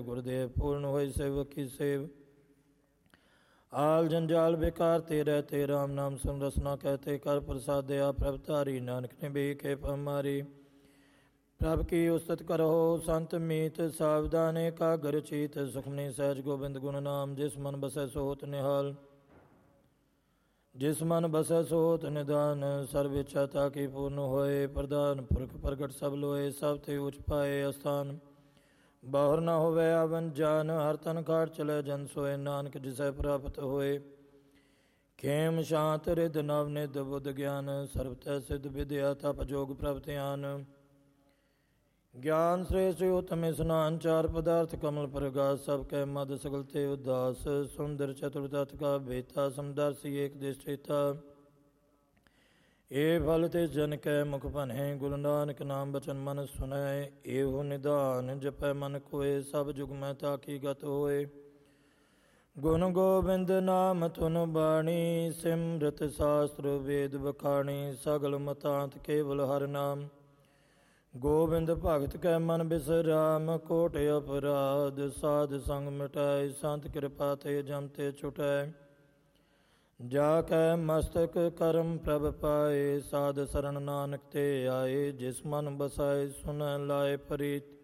ਗੁਰਦੇਵ ਪੂਰਨ ਹੋਈ ਸੇਵਕ ਕੀ ਸੇਵ। ਆਲ ਜੰਜਾਲ ਬੇਕਾਰ ਤੇ ਰਹਤੇ, ਰਾਮ ਨਾਮ ਸੁਨ ਰਸਨਾ ਕਹਤੇ, ਕਰ ਪ੍ਰਸਾਦਿਆ ਪ੍ਰਭ ਧਾਰੀ, ਨਾਨਕ ਨੇ ਬੀ ਕੇ ਪਮਾਰੀ। ਪ੍ਰਭ ਕੀ ਉਸਤਤ ਕਰੋ ਸੰਤ ਮੀਤ, ਸਾਵਧਾਨੇ ਕਾਗਰ ਚੀਤ, ਸੁਖਮਨੀ ਸਹਿਜ ਗੋਬਿੰਦ ਗੁਣ ਨਾਮ, ਜਿਸ ਮਨ ਬਸੈ ਸੋ ਹੋਤ ਨਿਹਾਲ। ਜਿਸ ਮਨ ਬਸੈ ਸੋ ਹੋਤ ਨਿਦਾਨ, ਸਰਬ ਇੱਛਾ ਤਾ ਕੀ ਪੂਰਨ ਹੋਏ, ਪ੍ਰਧਾਨ ਪੁਰਖ ਪ੍ਰਗਟ ਸਭ ਲੋਏ, ਸਭ ਤੇ ਉਚ ਪਾਏ ਅਸਥਾਨ। ਬਾਹਰ ਨਾ ਹੋਵੇ ਆਵਨ ਜਾਨ, ਹਰ ਤਨ ਖਾਟ ਚਲੇ ਜਨ ਸੋਏ, ਨਾਨਕ ਜਿਸੈ ਪ੍ਰਾਪਤ ਹੋਏ। ਖੇਮ ਸ਼ਾਂਤ ਰਿਦ ਨਵ ਨਿਧ ਬੁੱਧ ਗਿਆਨ, ਸਰਬ ਤੈ ਸਿਧ ਵਿਦਿਆ ਤਪ ਜੋਗ ਪ੍ਰਭ ਧਿਆਨ। ਗਿਆਨ ਸ੍ਰੇਸ਼ਟ ਉਤਮ ਇਸਨਾਨ, ਚਾਰ ਪਦਾਰਥ ਕਮਲ ਪ੍ਰਗਾਸ, ਸਭ ਕੈ ਮਦ ਸਗਲ ਤੇ ਉਦਾਸ। ਸੁੰਦਰ ਚਤੁਰ ਤਤ ਕਾ ਬੇਤਾ, ਸਮਦਰਸੀ ਏਕ ਦਿਸ਼ਟੇਤਾ। ਏ ਫਲ ਤੇ ਜਨ ਕੈ ਮੁਖ ਭਨਹਿ, ਗੁਰੂ ਨਾਨਕ ਨਾਮ ਬਚਨ ਮਨ ਸੁਨੈ। ਏਹੋ ਨਿਧਾਨ ਜਪੈ ਮਨ ਕੋਏ, ਸਭ ਜੁਗ ਮੈਂ ਤਾਕੀ ਗਤ ਹੋਏ। ਗੁਣ ਗੋਬਿੰਦ ਨਾਮ ਧੁਨ ਬਾਣੀ, ਸਿਮਰਤ ਸਾਸਤਰ ਵੇਦ ਬਖਾਣੀ, ਸਗਲ ਮਤਾਂਤ ਕੇਵਲ ਹਰਿ ਨਾਮ। ਗੋਬਿੰਦ ਭਗਤ ਕੈ ਮਨ ਬਿਸਰਾਮ, ਕੋਟ ਅਪਰਾਧ ਸਾਧ ਸੰਗ ਮਿਟਾਏ, ਸੰਤ ਕਿਰਪਾ ਤੇ ਜਮ ਤੇ ਛੁਟੈ। ਜਾ ਕੈ ਮਸਤਕ ਕਰਮ ਪ੍ਰਭ ਪਾਏ, ਸਾਧ ਸਰਣ ਨਾਨਕ ਤੇ ਆਏ, ਜਿਸ ਮਨ ਬਸਾਏ ਸੁਨੈ ਲਾਏ ਪ੍ਰੀਤ।